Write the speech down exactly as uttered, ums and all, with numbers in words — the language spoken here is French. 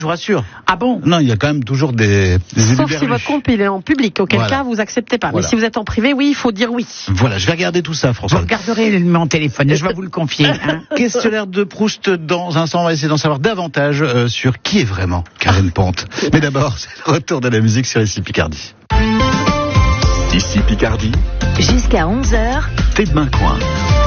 Je vous rassure. Ah bon? Non, il y a quand même toujours des, des Sauf élus si votre compte il est en public, auquel Voilà. cas vous acceptez pas. Voilà. Mais si vous êtes en privé, oui, il faut dire oui. Voilà, je vais regarder tout ça, Vous François. regarderez mon téléphone, je vais vous le confier. Hein. Questionnaire de Proust dans un instant, on va essayer d'en savoir davantage euh, sur qui est vraiment Karine Pente. Mais d'abord, c'est le retour de la musique sur Ici Picardie. Ici Picardie, Jusqu'à onze heures, Tes mains coin.